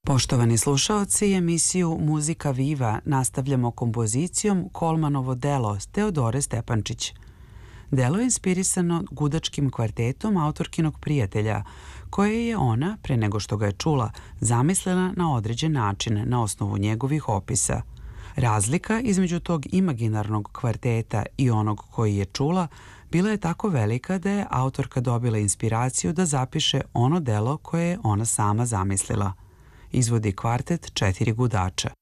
Poštovani slušaoci, emisiju Muzika Viva nastavljamo kompozicijom Kolmanovo delo Teodore Stepančić. Delo je inspirisano gudačkim kvartetom autorkinog prijatelja, koje je ona, pre nego što ga je čula, zamislila na određen način na osnovu njegovih opisa. Razlika između tog imaginarnog kvarteta i onog koji je čula bila je tako velika da je autorka dobila inspiraciju da zapiše ono delo koje je ona sama zamislila. Izvodi kvartet 4 gudača.